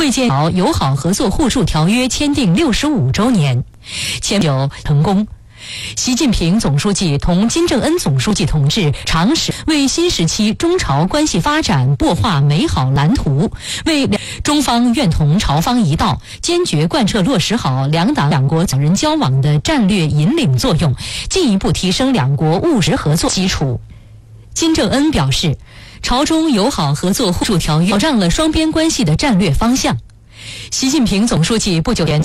会见友好合作互助条约签订65周年，签有成功。习近平总书记同金正恩总书记同志长时为新时期中朝关系发展擘画美好蓝图，为中方愿同朝方一道，坚决贯彻落实好两党两国两人交往的战略引领作用，进一步提升两国务实合作基础。金正恩表示，朝中友好合作互助条约保障了双边关系的战略方向。习近平总书记不久前